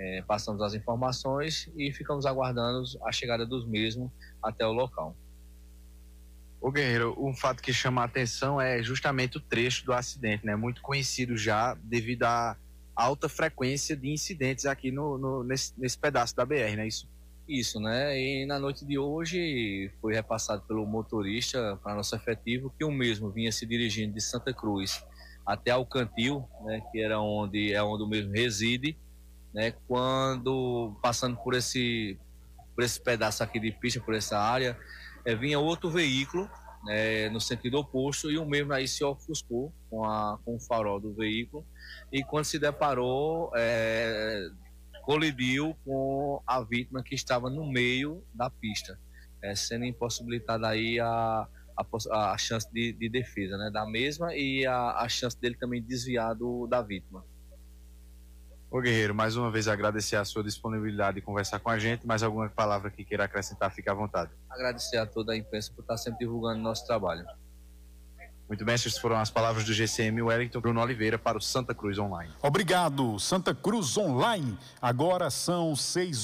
Passamos as informações e ficamos aguardando a chegada dos mesmos até o local. Ô Guerreiro, um fato que chama a atenção é justamente o trecho do acidente, né? Muito conhecido já devido à alta frequência de incidentes aqui nesse pedaço da BR, né? Isso, né? E na noite de hoje foi repassado pelo motorista para nosso efetivo que o mesmo vinha se dirigindo de Santa Cruz até Alcantil, né? Que era onde o mesmo reside, né? Quando passando por esse pedaço aqui de pista, por essa área, vinha outro veículo, no sentido oposto, e o mesmo aí se ofuscou com o farol do veículo, e quando se deparou, colidiu com a vítima que estava no meio da pista, sendo impossibilitada aí a chance de defesa, né, da mesma, e a chance dele também desviar da vítima. Ô Guerreiro, mais uma vez agradecer a sua disponibilidade de conversar com a gente. Mais alguma palavra que queira acrescentar, fique à vontade. Agradecer a toda a imprensa por estar sempre divulgando o nosso trabalho. Muito bem, essas foram as palavras do GCM Wellington. Bruno Oliveira para o Santa Cruz Online. Obrigado, Santa Cruz Online. Agora são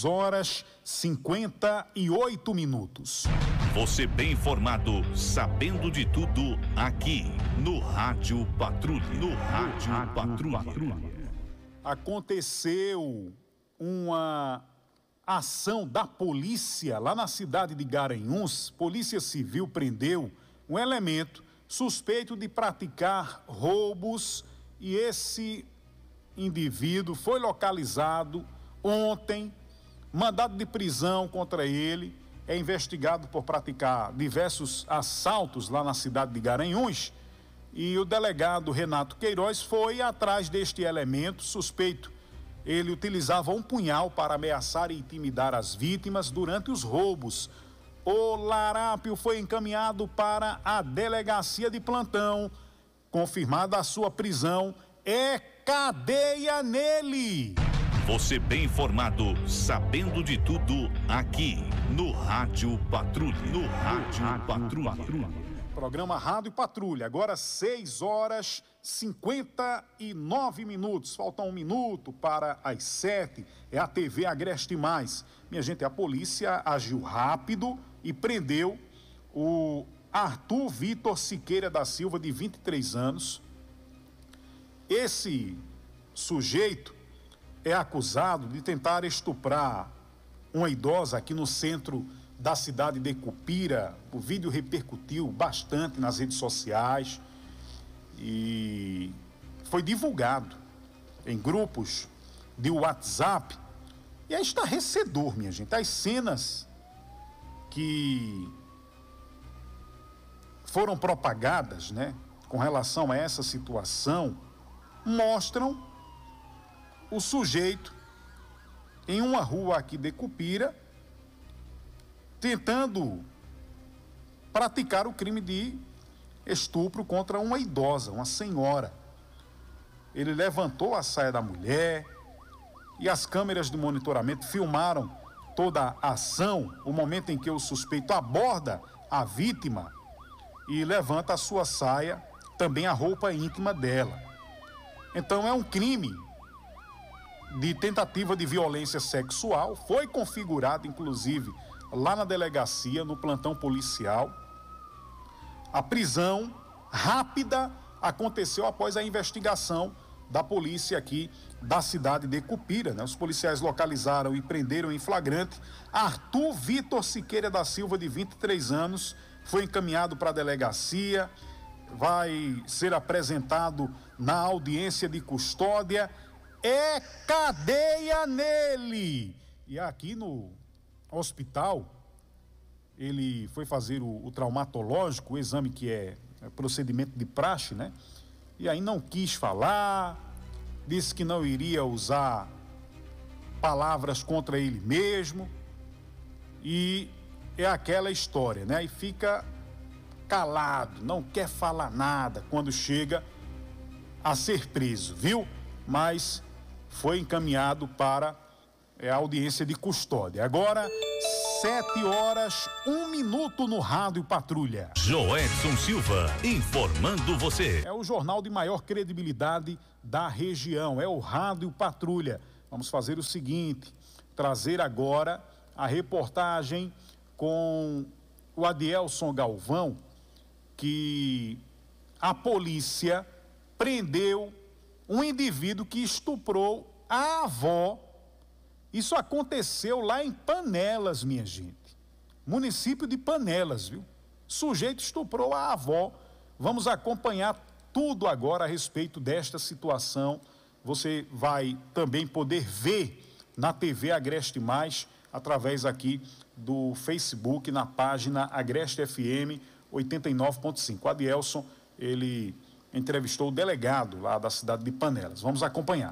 6h58. Você bem informado, sabendo de tudo, aqui no Rádio Patrulha. Aconteceu uma ação da polícia lá na cidade de Garanhuns. Polícia Civil prendeu um elemento suspeito de praticar roubos e esse indivíduo foi localizado ontem, mandado de prisão contra ele, é investigado por praticar diversos assaltos lá na cidade de Garanhuns. E o delegado Renato Queiroz foi atrás deste elemento suspeito. Ele utilizava um punhal para ameaçar e intimidar as vítimas durante os roubos. O larápio foi encaminhado para a delegacia de plantão. Confirmada a sua prisão, é cadeia nele. Você bem informado, sabendo de tudo, aqui no Rádio Patrulha. Programa Rádio Patrulha, agora 6h59. Falta 1 minuto para as 7h. É a TV Agreste Mais. Minha gente, a polícia agiu rápido e prendeu o Arthur Vitor Siqueira da Silva, de 23 anos. Esse sujeito é acusado de tentar estuprar uma idosa aqui no centro da cidade de Cupira. O vídeo repercutiu bastante nas redes sociais e foi divulgado em grupos de WhatsApp. E é estarrecedor, minha gente. As cenas que foram propagadas, né, com relação a essa situação, mostram o sujeito em uma rua aqui de Cupira tentando praticar o crime de estupro contra uma idosa, uma senhora. Ele levantou a saia da mulher e as câmeras de monitoramento filmaram toda a ação, o momento em que o suspeito aborda a vítima e levanta a sua saia, também a roupa íntima dela. Então é um crime de tentativa de violência sexual, foi configurado inclusive lá na delegacia, no plantão policial. A prisão rápida aconteceu após a investigação da polícia aqui da cidade de Cupira, né? Os policiais localizaram e prenderam em flagrante Arthur Vitor Siqueira da Silva, de 23 anos, foi encaminhado para a delegacia, vai ser apresentado na audiência de custódia. É cadeia nele! E aqui no hospital, ele foi fazer o traumatológico, o exame que é procedimento de praxe, né? E aí não quis falar, disse que não iria usar palavras contra ele mesmo, e é aquela história, né? E fica calado, não quer falar nada quando chega a ser preso, viu? Mas foi encaminhado para a audiência de custódia. Agora, 7h01 no Rádio Patrulha. Joedson Silva, informando você. É o jornal de maior credibilidade da região, é o Rádio Patrulha. Vamos fazer o seguinte, trazer agora a reportagem com o Adielson Galvão, que a polícia prendeu um indivíduo que estuprou a avó. Isso aconteceu lá em Panelas, minha gente. Município de Panelas, viu? Sujeito estuprou a avó. Vamos acompanhar tudo agora a respeito desta situação. Você vai também poder ver na TV Agreste Mais, através aqui do Facebook, na página Agreste FM 89.5. O Adielson, ele entrevistou o delegado lá da cidade de Panelas. Vamos acompanhar.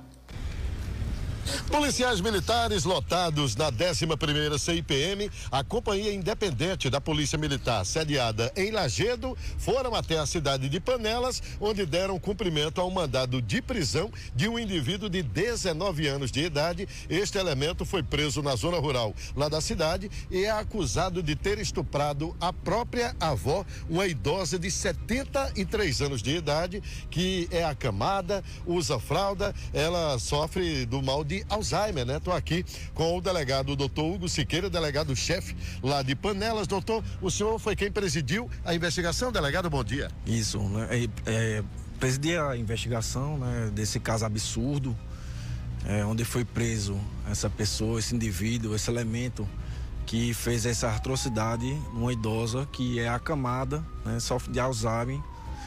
Policiais militares lotados na 11ª CIPM, a Companhia Independente da Polícia Militar, sediada em Lagedo, foram até a cidade de Panelas, onde deram cumprimento ao mandado de prisão de um indivíduo de 19 anos de idade. Este elemento foi preso na zona rural lá da cidade e é acusado de ter estuprado a própria avó, uma idosa de 73 anos de idade, que é acamada, usa fralda, ela sofre do mal de Alzheimer, né? Tô aqui com o delegado doutor Hugo Siqueira, delegado-chefe lá de Panelas. Doutor, o senhor foi quem presidiu a investigação, delegado? Bom dia. Isso, né? Presidi a investigação, né, desse caso absurdo, onde foi preso essa pessoa, esse indivíduo, esse elemento que fez essa atrocidade numa idosa que é acamada, né, sofre de Alzheimer,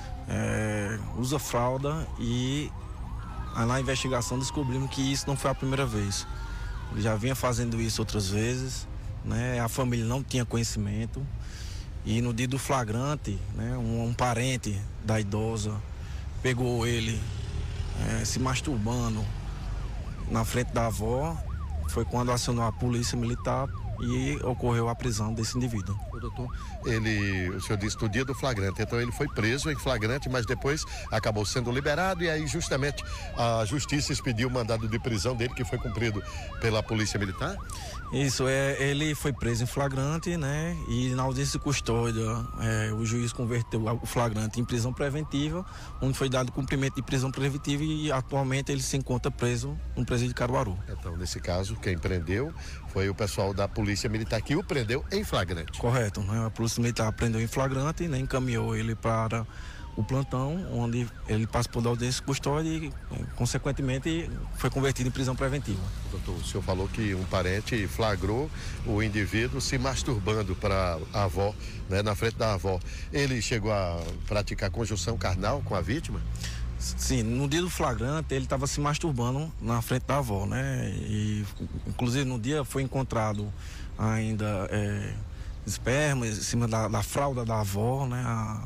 usa fralda e na investigação descobrimos que isso não foi a primeira vez. Ele já vinha fazendo isso outras vezes, né? A família não tinha conhecimento e no dia do flagrante, né, um parente da idosa pegou ele se masturbando na frente da avó. Foi quando acionou a polícia militar e ocorreu a prisão desse indivíduo. O doutor, o senhor disse no dia do flagrante, então ele foi preso em flagrante, mas depois acabou sendo liberado e aí justamente a justiça expediu o mandado de prisão dele, que foi cumprido pela polícia militar? Isso, ele foi preso em flagrante, né? E na audiência de custódia, o juiz converteu o flagrante em prisão preventiva, onde foi dado cumprimento de prisão preventiva e atualmente ele se encontra preso no presídio de Caruaru. Então, nesse caso, quem prendeu foi o pessoal da Polícia Militar que o prendeu em flagrante. Correto, né? A Polícia Militar prendeu em flagrante, né? Encaminhou ele para o plantão, onde ele participou da audiência de custódia e, consequentemente, foi convertido em prisão preventiva. Doutor, o senhor falou que um parente flagrou o indivíduo se masturbando para a avó, né? Na frente da avó. Ele chegou a praticar conjunção carnal com a vítima? Sim, no dia do flagrante ele estava se masturbando na frente da avó, né? E inclusive no dia foi encontrado ainda esperma em cima da fralda da avó, né?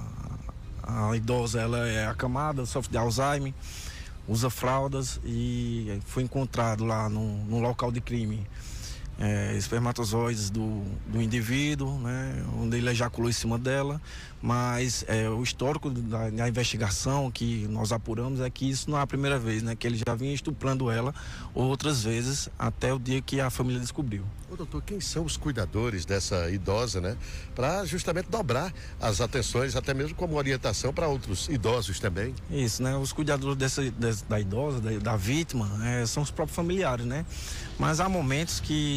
A idosa, ela é acamada, sofre de Alzheimer, usa fraldas e foi encontrado lá no local de crime espermatozoides do indivíduo, né, onde ele ejaculou em cima dela, mas o histórico da investigação que nós apuramos é que isso não é a primeira vez, né, que ele já vinha estuprando ela outras vezes até o dia que a família descobriu. Ô, doutor, quem são os cuidadores dessa idosa, né, para justamente dobrar as atenções, até mesmo como orientação para outros idosos também? Isso, né, os cuidadores da idosa, da vítima, são os próprios familiares, né, mas há momentos que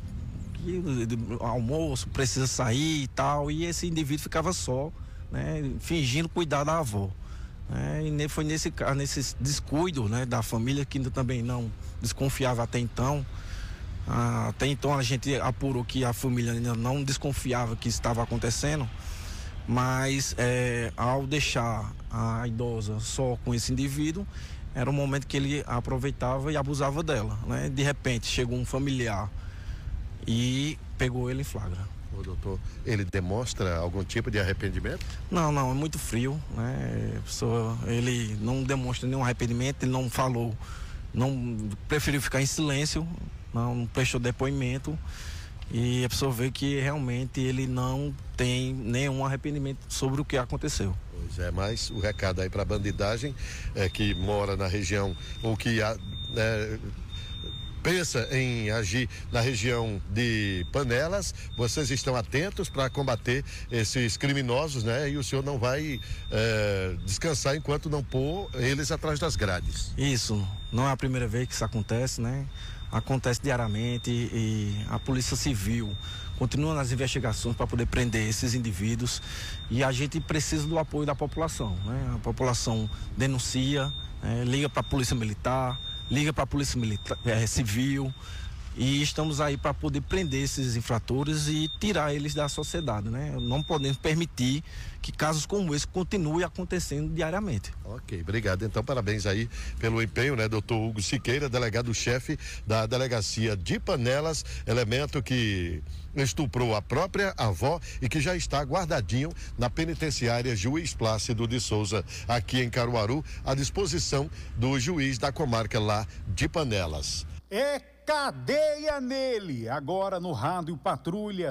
o almoço precisa sair e tal, e esse indivíduo ficava só, né, fingindo cuidar da avó, né, e foi nesse descuido, né, da família, que ainda também não desconfiava até então. Até então a gente apurou que a família ainda não desconfiava que isso estava acontecendo, mas ao deixar a idosa só com esse indivíduo, era um momento que ele aproveitava e abusava dela, né? De repente chegou um familiar e pegou ele em flagra. Ô, doutor, ele demonstra algum tipo de arrependimento? Não, é muito frio, né? Ele não demonstra nenhum arrependimento, ele não falou, preferiu ficar em silêncio, não prestou depoimento, e a pessoa vê que realmente ele não tem nenhum arrependimento sobre o que aconteceu. Pois é, mas o recado aí para a bandidagem que mora na região ou que pensa em agir na região de Panelas. Vocês estão atentos para combater esses criminosos, né? E o senhor não vai descansar enquanto não pôr eles atrás das grades. Isso, não é a primeira vez que isso acontece, né? Acontece diariamente e a Polícia Civil continua nas investigações para poder prender esses indivíduos e a gente precisa do apoio da população, né? A população denuncia, liga para a Polícia Militar, liga para a Polícia Civil e estamos aí para poder prender esses infratores e tirar eles da sociedade, né? Não podemos permitir que casos como esse continuem acontecendo diariamente. Ok, obrigado. Então, parabéns aí pelo empenho, né, doutor Hugo Siqueira, delegado-chefe da Delegacia de Panelas, elemento que estuprou a própria avó e que já está guardadinho na penitenciária Juiz Plácido de Souza, aqui em Caruaru, à disposição do juiz da comarca lá de Panelas. Cadeia nele, agora no Rádio Patrulha,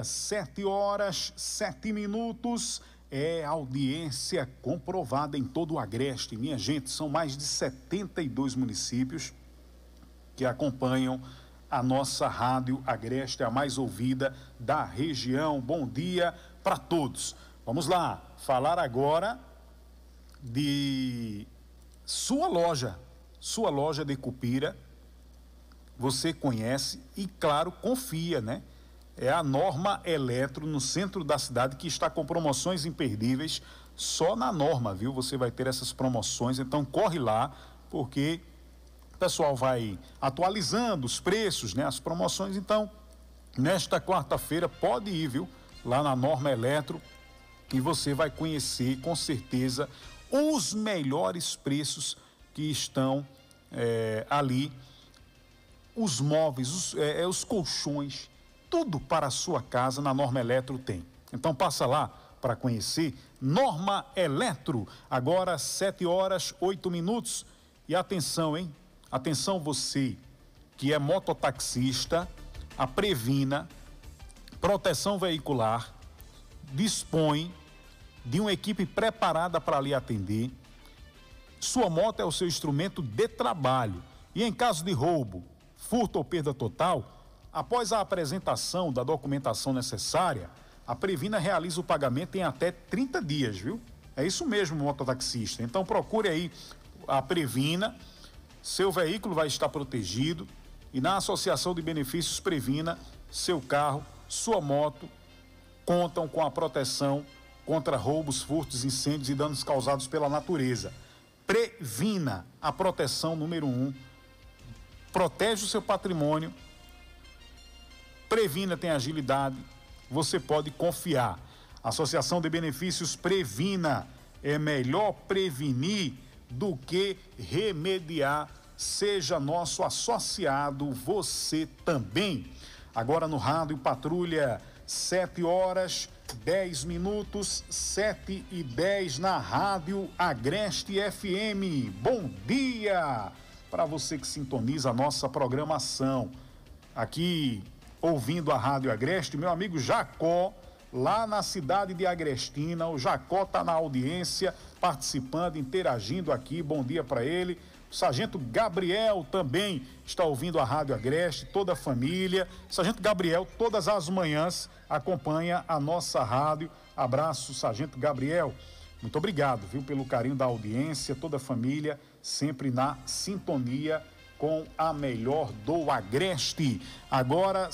7h07. É audiência comprovada em todo o Agreste. Minha gente, são mais de 72 municípios que acompanham a nossa Rádio Agreste, a mais ouvida da região. Bom dia para todos. Vamos lá, falar agora de sua loja de Cupira. Você conhece e, claro, confia, né? É a Norma Eletro, no centro da cidade, que está com promoções imperdíveis. Só na Norma, viu? Você vai ter essas promoções, então corre lá, porque o pessoal vai atualizando os preços, né? As promoções. Então, nesta quarta-feira, pode ir, viu? Lá na Norma Eletro, e você vai conhecer, com certeza, os melhores preços que estão ali. Os móveis, os colchões, tudo para a sua casa na Norma Eletro tem. Então passa lá para conhecer Norma Eletro. Agora 7h08. E atenção, hein? Atenção você que é mototaxista, a Previna Proteção Veicular dispõe de uma equipe preparada para lhe atender. Sua moto é o seu instrumento de trabalho. E em caso de roubo, furto ou perda total, após a apresentação da documentação necessária, a Previna realiza o pagamento em até 30 dias, viu? É isso mesmo, mototaxista. Então procure aí a Previna, seu veículo vai estar protegido e na Associação de Benefícios Previna, seu carro, sua moto contam com a proteção contra roubos, furtos, incêndios e danos causados pela natureza. Previna, a proteção número 1. Protege o seu patrimônio. Previna tem agilidade, você pode confiar. Associação de Benefícios Previna, é melhor prevenir do que remediar. Seja nosso associado, você também. Agora no Rádio Patrulha, 7h10, 7h10 na Rádio Agreste FM. Bom dia para você que sintoniza a nossa programação. Aqui, ouvindo a Rádio Agreste, meu amigo Jacó, lá na cidade de Agrestina. O Jacó está na audiência, participando, interagindo aqui. Bom dia para ele. O Sargento Gabriel também está ouvindo a Rádio Agreste, toda a família. Sargento Gabriel, todas as manhãs, acompanha a nossa rádio. Abraço, Sargento Gabriel. Muito obrigado, viu, pelo carinho da audiência, toda a família, sempre na sintonia com a melhor do Agreste. Agora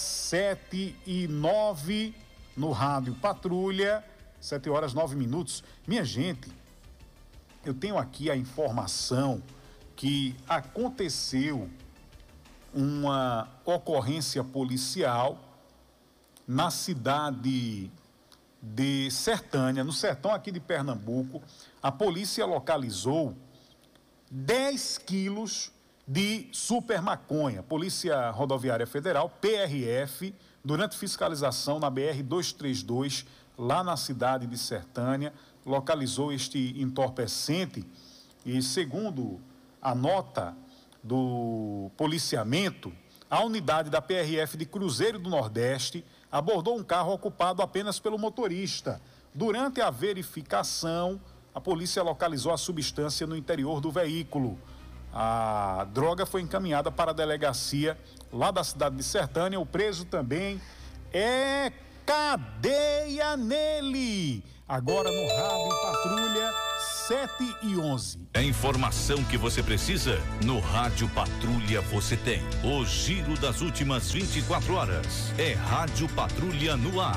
7h09 no Rádio Patrulha, 7h09. Minha gente, eu tenho aqui a informação que aconteceu uma ocorrência policial na cidade de Sertânia, no sertão aqui de Pernambuco. A polícia localizou 10 quilos de super maconha. Polícia Rodoviária Federal, PRF, durante fiscalização na BR-232, lá na cidade de Sertânia, localizou este entorpecente e, segundo a nota do policiamento, a unidade da PRF de Cruzeiro do Nordeste abordou um carro ocupado apenas pelo motorista. Durante a verificação, a polícia localizou a substância no interior do veículo. A droga foi encaminhada para a delegacia lá da cidade de Sertânia. O preso também é cadeia nele. Agora no Rádio Patrulha 7h11. A informação que você precisa, no Rádio Patrulha você tem. O giro das últimas 24 horas. É Rádio Patrulha no ar.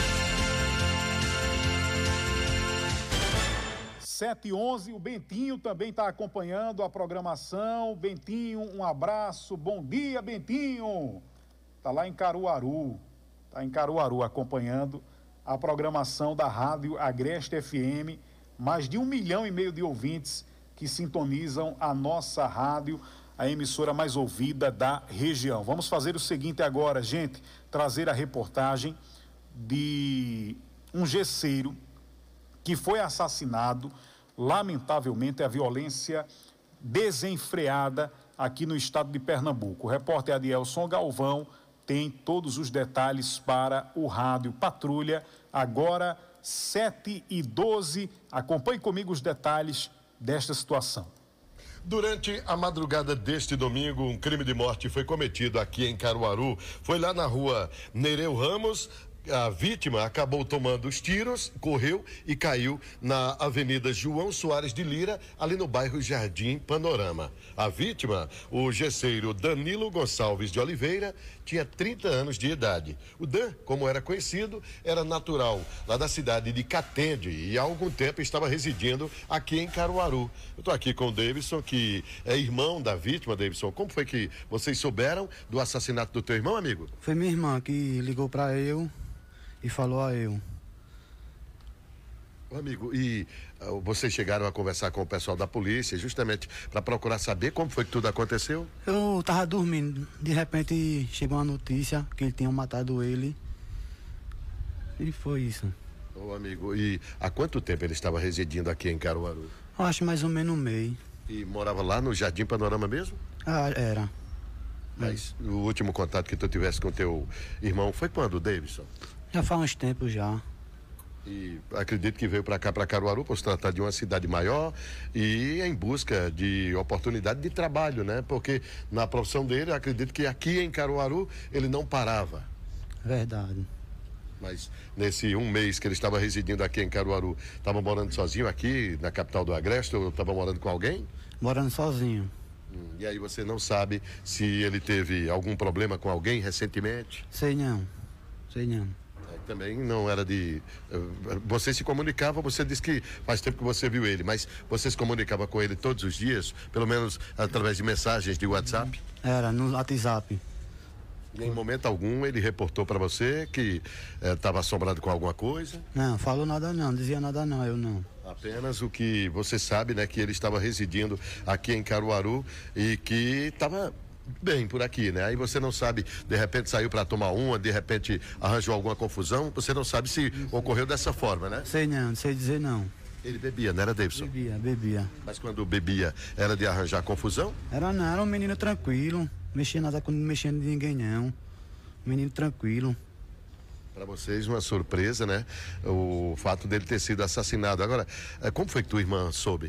7h11, o Bentinho também está acompanhando a programação. Bentinho, um abraço. Bom dia, Bentinho. Está lá em Caruaru. Está em Caruaru acompanhando a programação da Rádio Agreste FM. Mais de 1,5 milhão de ouvintes que sintonizam a nossa rádio, a emissora mais ouvida da região. Vamos fazer o seguinte agora, gente, trazer a reportagem de um gesseiro que foi assassinado. Lamentavelmente, a violência desenfreada aqui no estado de Pernambuco. O repórter Adielson Galvão tem todos os detalhes para o Rádio Patrulha. Agora, 7h12. Acompanhe comigo os detalhes desta situação. Durante a madrugada deste domingo, um crime de morte foi cometido aqui em Caruaru. Foi lá na rua Nereu Ramos. A vítima acabou tomando os tiros, correu e caiu na Avenida João Soares de Lira, ali no bairro Jardim Panorama. A vítima, o gesseiro Danilo Gonçalves de Oliveira, tinha 30 anos de idade. O Dan, como era conhecido, era natural lá da cidade de Catende e há algum tempo estava residindo aqui em Caruaru. Eu estou aqui com o Davidson, que é irmão da vítima. Davidson, como foi que vocês souberam do assassinato do teu irmão, amigo? Foi minha irmã que ligou para eu e falou a eu. Amigo, e vocês chegaram a conversar com o pessoal da polícia justamente para procurar saber como foi que tudo aconteceu? Eu tava dormindo, de repente chegou uma notícia que tinham matado ele e foi isso. Ô amigo, e há quanto tempo ele estava residindo aqui em Caruaru? Eu acho mais ou menos um mês. E morava lá no Jardim Panorama mesmo? Ah, era. Mas o último contato que tu tivesse com teu irmão foi quando, Davidson? Já faz uns tempos já. E acredito que veio para cá, para Caruaru, por se tratar de uma cidade maior e em busca de oportunidade de trabalho, né? Porque na profissão dele, acredito que aqui em Caruaru ele não parava. Verdade. Mas nesse um mês que ele estava residindo aqui em Caruaru, estava morando sozinho aqui na capital do Agreste ou estava morando com alguém? Morando sozinho. E aí você não sabe se ele teve algum problema com alguém recentemente? Sei não. Também não era de... Você se comunicava, você disse que faz tempo que você viu ele, mas você se comunicava com ele todos os dias, pelo menos através de mensagens de WhatsApp? Era, no WhatsApp. E em momento algum ele reportou para você que estava assombrado com alguma coisa? Não, falou nada não, dizia nada não, eu não. Apenas o que você sabe, né, que ele estava residindo aqui em Caruaru e que estava bem por aqui, né? Aí você não sabe, de repente saiu para tomar uma, de repente arranjou alguma confusão, você não sabe se ocorreu dessa forma, né? Sei não sei dizer não. Ele bebia, não era, Davidson? Bebia. Mas quando bebia, era de arranjar confusão? Era não, era um menino tranquilo, mexia nada com mexendo de ninguém não. Menino tranquilo. Para vocês uma surpresa, né? O fato dele ter sido assassinado. Agora, como foi que tua irmã soube?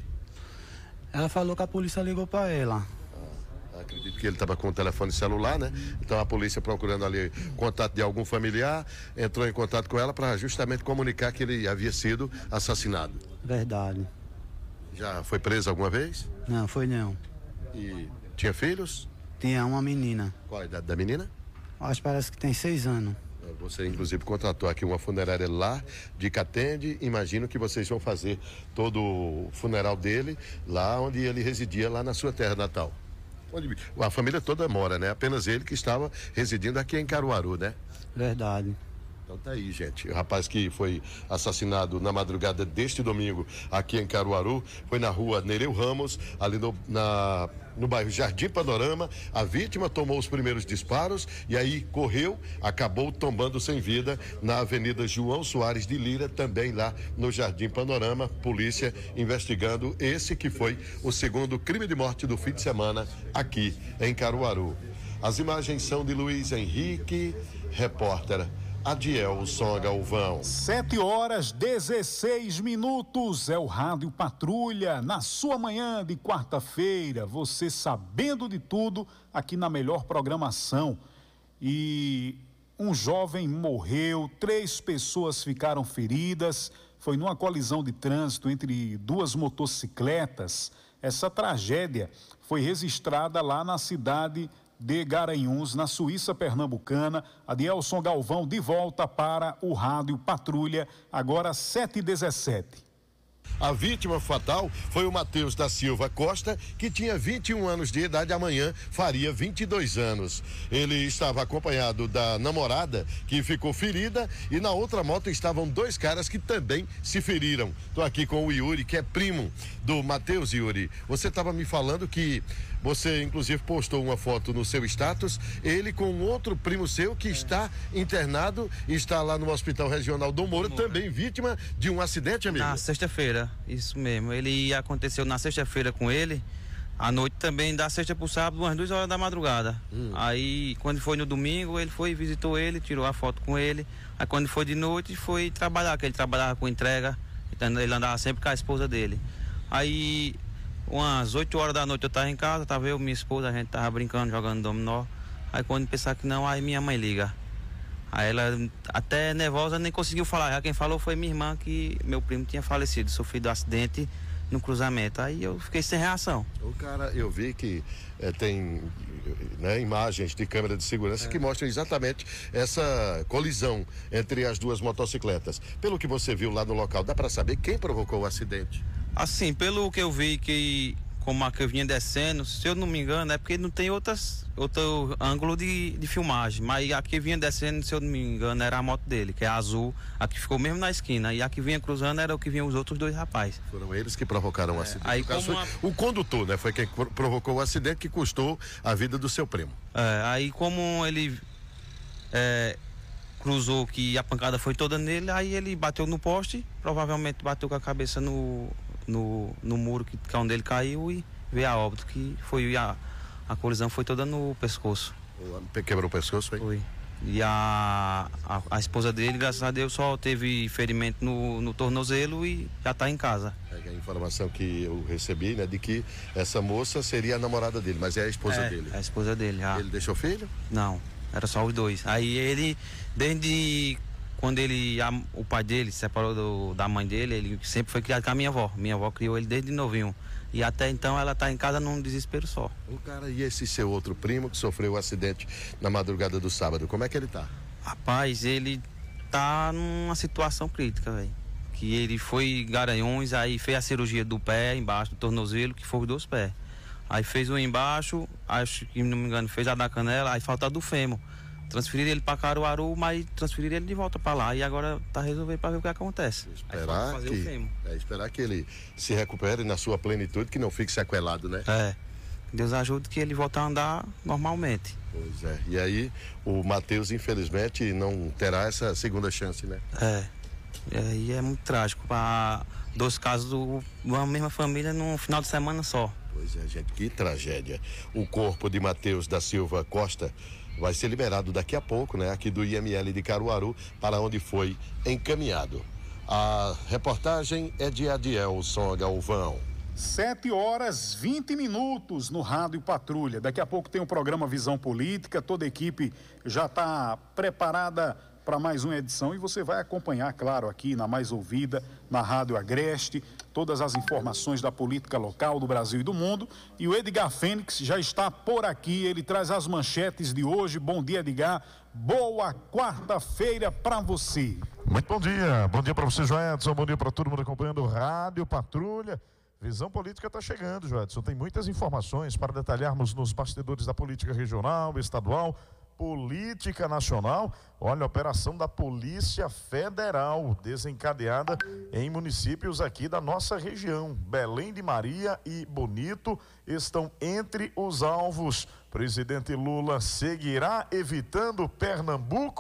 Ela falou que a polícia ligou para ela. Acredito que ele estava com o telefone celular, né? Então a polícia procurando ali contato de algum familiar, entrou em contato com ela para justamente comunicar que ele havia sido assassinado. Verdade. Já foi preso alguma vez? Não, foi não. E tinha filhos? Tinha uma menina. Qual a idade da menina? Acho que parece que tem 6 anos. Você, inclusive, contratou aqui uma funerária lá de Catende. Imagino que vocês vão fazer todo o funeral dele lá onde ele residia, lá na sua terra natal. Onde a família toda mora, né? Apenas ele que estava residindo aqui em Caruaru, né? Verdade. Então tá aí, gente. O rapaz que foi assassinado na madrugada deste domingo aqui em Caruaru foi na rua Nereu Ramos, ali no bairro Jardim Panorama. A vítima tomou os primeiros disparos e aí correu, acabou tombando sem vida na Avenida João Soares de Lira, também lá no Jardim Panorama. Polícia investigando esse que foi o segundo crime de morte do fim de semana aqui em Caruaru. As imagens são de Luiz Henrique, repórter Adielson Galvão. 7h16. É o Rádio Patrulha, na sua manhã de quarta-feira, você sabendo de tudo aqui na melhor programação. E um jovem morreu, 3 pessoas ficaram feridas, foi numa colisão de trânsito entre 2 motocicletas. Essa tragédia foi registrada lá na cidade de Garanhuns, na Suíça Pernambucana. Adielson Galvão de volta para o Rádio Patrulha, agora 7h17. A vítima fatal foi o Matheus da Silva Costa, que tinha 21 anos de idade, amanhã faria 22 anos. Ele estava acompanhado da namorada, que ficou ferida, e na outra moto estavam 2 caras que também se feriram. Estou aqui com o Yuri, que é primo do Matheus. Yuri, você estava me falando que você inclusive postou uma foto no seu status, ele com outro primo seu que está internado, está lá no Hospital Regional Dom Moura, também vítima de um acidente, amigo? Na sexta-feira, isso mesmo. Ele aconteceu na sexta-feira com ele, à noite também, da sexta pro sábado, umas 2 horas da madrugada. Aí, quando foi no domingo, ele foi, visitou ele, tirou a foto com ele. Aí, quando foi de noite, foi trabalhar, que ele trabalhava com entrega, então ele andava sempre com a esposa dele. Aí, umas 8 horas da noite eu tava em casa, tava eu e minha esposa, a gente tava brincando, jogando dominó. Aí quando pensar que não, aí minha mãe liga. Aí ela, até nervosa, nem conseguiu falar. Já quem falou foi minha irmã, que meu primo tinha falecido, sofrido um acidente no cruzamento. Aí eu fiquei sem reação. O cara, eu vi que tem imagens de câmera de segurança que mostram exatamente essa colisão entre as 2 motocicletas. Pelo que você viu lá no local, dá para saber quem provocou o acidente? Assim, pelo que eu vi, que como a que eu vinha descendo, se eu não me engano, é porque não tem outro ângulo de filmagem, mas a que vinha descendo, se eu não me engano, era a moto dele, que é azul, a que ficou mesmo na esquina, e a que vinha cruzando era o que vinham os outros 2 rapazes. Foram eles que provocaram o acidente. Aí, o condutor, né, foi quem provocou o acidente que custou a vida do seu primo. Aí como ele cruzou, que a pancada foi toda nele, aí ele bateu no poste, provavelmente bateu com a cabeça no muro que é onde ele caiu e veio a óbito, que foi a colisão foi toda no pescoço. Quebrou o pescoço, foi? Foi. E a esposa dele, graças a Deus, só teve ferimento no tornozelo e já está em casa. É a informação que eu recebi, né, de que essa moça seria a namorada dele, mas é a esposa dele. É a esposa dele, já. Ele deixou filho? Não, era só os 2. Aí ele, desde quando o pai dele se separou da mãe dele, ele sempre foi criado com a minha avó. Minha avó criou ele desde novinho. E até então ela tá em casa num desespero só. O cara, e esse seu outro primo que sofreu o acidente na madrugada do sábado, como é que ele tá? Rapaz, ele tá numa situação crítica, velho. Que ele foi em Garanhuns, aí fez a cirurgia do pé embaixo, do tornozelo, que foi os 2 pés. Aí fez um embaixo, acho que não me engano, fez a da canela, aí falta a do fêmur. Transferir ele para Caruaru, mas transferir ele de volta para lá. E agora tá resolvendo para ver o que acontece. Esperar que ele se recupere na sua plenitude, que não fique sequelado, né? Deus ajude que ele volte a andar normalmente. Pois é. E aí o Matheus, infelizmente, não terá essa segunda chance, né? E é muito trágico para 2 casos de uma mesma família num final de semana só. Pois é, gente, que tragédia. O corpo de Matheus da Silva Costa vai ser liberado daqui a pouco, né, aqui do IML de Caruaru, para onde foi encaminhado. A reportagem é de Adielson Galvão. 7h20 no Rádio Patrulha. Daqui a pouco tem o programa Visão Política, toda a equipe já está preparada para mais uma edição e você vai acompanhar, claro, aqui na Mais Ouvida, na Rádio Agreste, todas as informações da política local do Brasil e do mundo. E o Edgar Fênix já está por aqui, ele traz as manchetes de hoje. Bom dia, Edgar. Boa quarta-feira para você. Muito bom dia para você, Joedson, bom dia para todo mundo acompanhando o Rádio Patrulha. Visão Política está chegando, Joedson, tem muitas informações para detalharmos nos bastidores da política regional, estadual, política nacional. Olha, a operação da Polícia Federal desencadeada em municípios aqui da nossa região. Belém de Maria e Bonito estão entre os alvos. Presidente Lula seguirá evitando Pernambuco.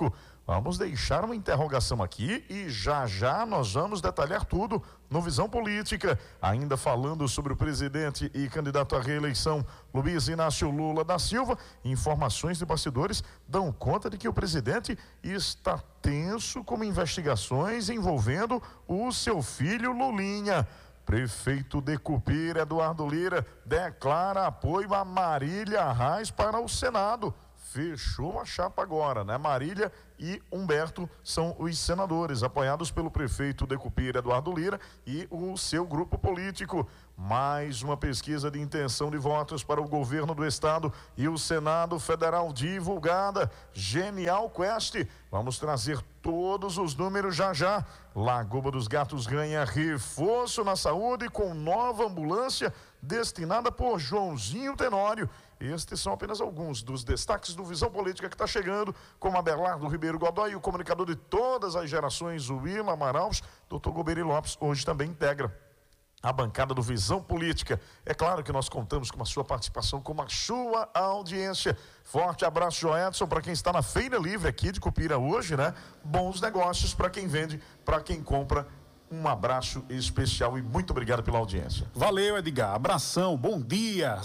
Vamos deixar uma interrogação aqui e já já nós vamos detalhar tudo no Visão Política. Ainda falando sobre o presidente e candidato à reeleição Luiz Inácio Lula da Silva, informações de bastidores dão conta de que o presidente está tenso com investigações envolvendo o seu filho Lulinha. Prefeito de Cupira, Eduardo Lira, declara apoio a Marília Arraes para o Senado. Fechou a chapa agora, né? Marília e Humberto são os senadores apoiados pelo prefeito de Cupira, Eduardo Lira, e o seu grupo político. Mais uma pesquisa de intenção de votos para o governo do estado e o Senado Federal divulgada. Genial Quest. Vamos trazer todos os números já já. Lagoa dos Gatos ganha reforço na saúde com nova ambulância destinada por Joãozinho Tenório. Estes são apenas alguns dos destaques do Visão Política que está chegando, com Abelardo Ribeiro Godoy e o comunicador de todas as gerações, o Willam Amaral. Dr. Goberi Lopes hoje também integra a bancada do Visão Política. É claro que nós contamos com a sua participação, com a sua audiência. Forte abraço, Joedson, para quem está na Feira Livre aqui de Cupira hoje, né? Bons negócios para quem vende, para quem compra. Um abraço especial e muito obrigado pela audiência. Valeu, Edgar. Abração, bom dia.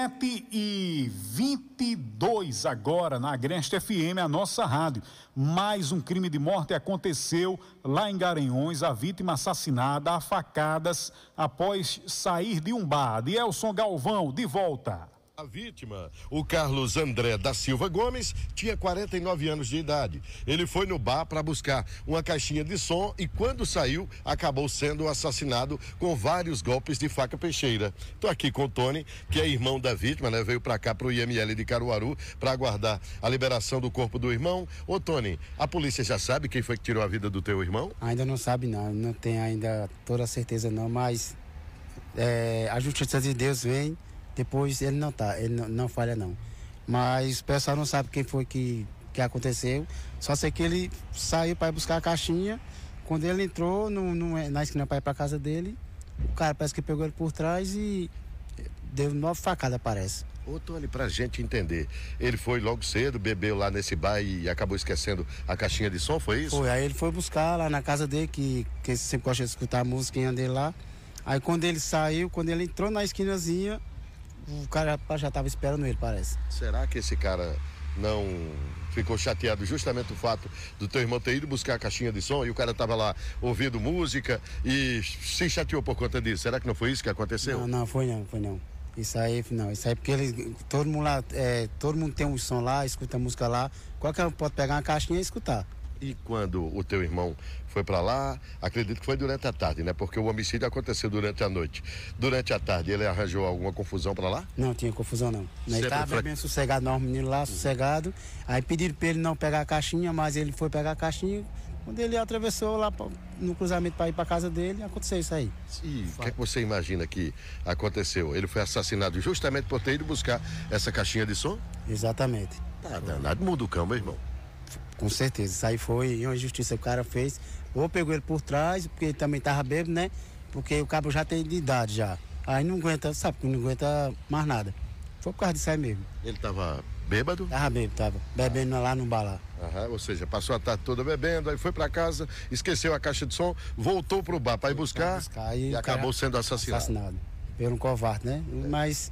7h22 agora na Agreste FM, a nossa rádio. Mais um crime de morte aconteceu lá em Garanhuns. A vítima assassinada a facadas após sair de um bar. Adielson Galvão, de volta. A vítima, o Carlos André da Silva Gomes, tinha 49 anos de idade. Ele foi no bar para buscar uma caixinha de som e quando saiu, acabou sendo assassinado com vários golpes de faca peixeira. Tô aqui com o Tony, que é irmão da vítima, né? Veio para cá, pro IML de Caruaru, para aguardar a liberação do corpo do irmão. Ô Tony, a polícia já sabe quem foi que tirou a vida do teu irmão? Ainda não sabe não tem ainda toda a certeza não, mas a justiça de Deus vem. Depois ele não falha não. Mas o pessoal não sabe quem foi que aconteceu. Só sei que ele saiu para buscar a caixinha. Quando ele entrou na esquina para ir para casa dele, o cara parece que pegou ele por trás e deu 9 facadas, parece. Ô Tony, pra gente entender, ele foi logo cedo, bebeu lá nesse bar e acabou esquecendo a caixinha de som, foi isso? Foi, aí ele foi buscar lá na casa dele, que sempre gosta de escutar a musiquinha dele lá. Aí quando ele saiu, quando ele entrou na esquinazinha, o cara já estava esperando ele, parece. Será que esse cara não ficou chateado justamente o fato do teu irmão ter ido buscar a caixinha de som e o cara estava lá ouvindo música e se chateou por conta disso? Será que não foi isso que aconteceu? Não, foi não. Isso aí porque todo mundo lá, todo mundo tem um som lá, escuta a música lá, qualquer um pode pegar uma caixinha e escutar. E quando o teu irmão foi para lá, acredito que foi durante a tarde, né? Porque o homicídio aconteceu durante a noite. Durante a tarde, ele arranjou alguma confusão para lá? Não tinha confusão, não. Ele estava bem sossegado, não, o menino lá, sossegado. Aí pediram para ele não pegar a caixinha, mas ele foi pegar a caixinha. Quando ele atravessou lá no cruzamento para ir para casa dele, aconteceu isso aí. E o que é que você imagina que aconteceu? Ele foi assassinado justamente por ter ido buscar essa caixinha de som? Exatamente. Tá danado, muda o cão, meu irmão. Com certeza, isso aí foi uma injustiça que o cara fez. Ou pegou ele por trás, porque ele também tava bêbado, né? Porque o cabo já tem de idade já. Aí não aguenta, sabe que não aguenta mais nada. Foi por causa disso aí mesmo. Ele tava bêbado? Tava bebendo lá no bar lá. Ou seja, passou a tarde toda bebendo, aí foi pra casa, esqueceu a caixa de som, voltou pro bar para ir buscar e acabou sendo assassinado. Pelo um covarde, né? Mas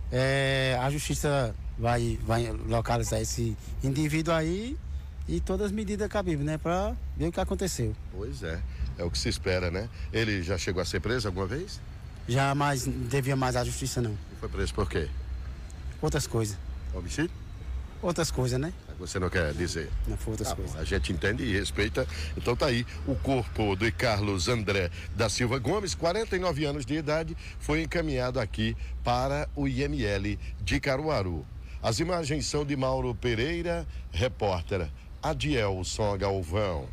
a justiça vai localizar esse indivíduo aí e todas as medidas cabíveis, né? Pra ver o que aconteceu. Pois é o que se espera, né? Ele já chegou a ser preso alguma vez? Já, mas não devia mais à justiça, não. E foi preso por quê? Outras coisas. Homicídio? Outras coisas, né? Você não quer dizer? Não, foi outras coisas. A gente entende e respeita. Então tá aí, o corpo de Carlos André da Silva Gomes, 49 anos de idade, foi encaminhado aqui para o IML de Caruaru. As imagens são de Mauro Pereira, repórter Adielson Galvão.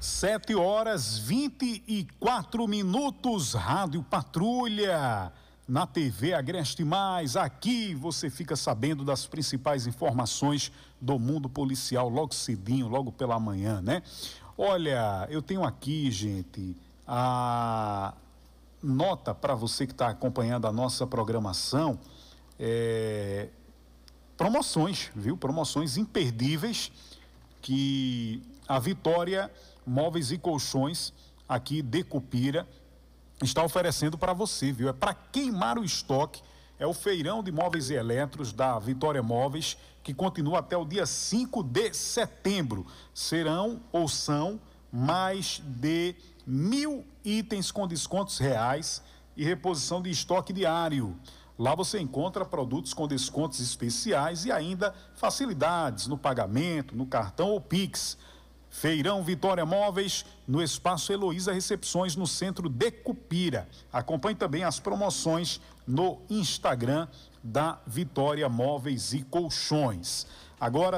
7h24, Rádio Patrulha. Na TV Agreste Mais, aqui você fica sabendo das principais informações do mundo policial logo cedinho, logo pela manhã, né? Olha, eu tenho aqui, gente, a nota para você que está acompanhando a nossa programação, promoções, viu? Promoções imperdíveis que a Vitória Móveis e Colchões, aqui de Cupira, está oferecendo para você, viu? É para queimar o estoque. É o feirão de móveis e eletros da Vitória Móveis, que continua até o dia 5 de setembro. São mais de 1.000 itens com descontos reais e reposição de estoque diário. Lá você encontra produtos com descontos especiais e ainda facilidades no pagamento, no cartão ou Pix. Feirão Vitória Móveis, no Espaço Heloísa Recepções, no centro de Cupira. Acompanhe também as promoções no Instagram da Vitória Móveis e Colchões. Agora,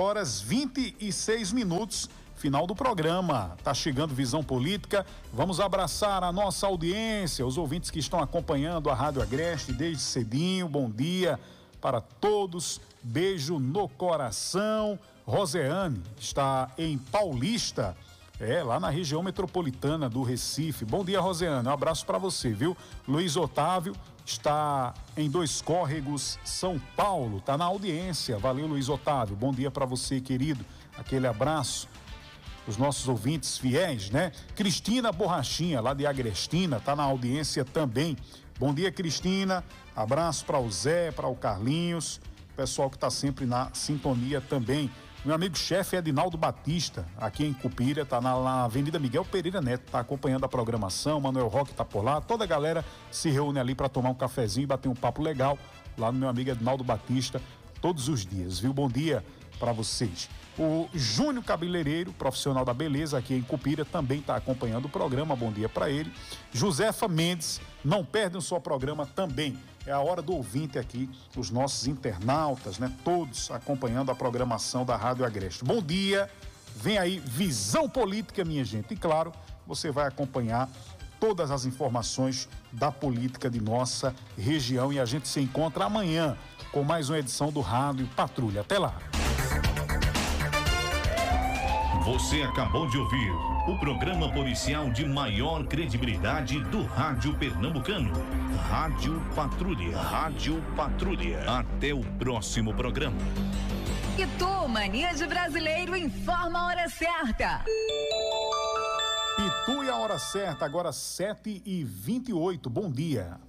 7h26, final do programa. Tá chegando Visão Política. Vamos abraçar a nossa audiência, os ouvintes que estão acompanhando a Rádio Agreste desde cedinho. Bom dia para todos. Beijo no coração. Roseane está em Paulista, lá na região metropolitana do Recife. Bom dia, Roseane, um abraço para você, viu? Luiz Otávio está em Dois Córregos, São Paulo, tá na audiência. Valeu, Luiz Otávio, bom dia para você, querido. Aquele abraço, os nossos ouvintes fiéis, né? Cristina Borrachinha, lá de Agrestina, tá na audiência também. Bom dia, Cristina, abraço para o Zé, para o Carlinhos, pessoal que está sempre na sintonia também. Meu amigo chefe Edinaldo Batista, aqui em Cupira, tá na Avenida Miguel Pereira Neto, tá acompanhando a programação, Manuel Roque tá por lá, toda a galera se reúne ali para tomar um cafezinho e bater um papo legal lá no meu amigo Edinaldo Batista, todos os dias, viu? Bom dia para vocês. O Júnior Cabeleireiro, profissional da beleza aqui em Cupira, também está acompanhando o programa, bom dia para ele. Josefa Mendes, não perdem o seu programa também. É a hora do ouvinte aqui, os nossos internautas, né? Todos acompanhando a programação da Rádio Agreste. Bom dia, vem aí Visão Política, minha gente. E claro, você vai acompanhar todas as informações da política de nossa região. E a gente se encontra amanhã com mais uma edição do Rádio Patrulha. Até lá. Você acabou de ouvir o programa policial de maior credibilidade do rádio pernambucano. Rádio Patrulha. Rádio Patrulha. Até o próximo programa. Pitu Mania de Brasileiro informa a hora certa. Pitu e a hora certa, agora 7h28. Bom dia.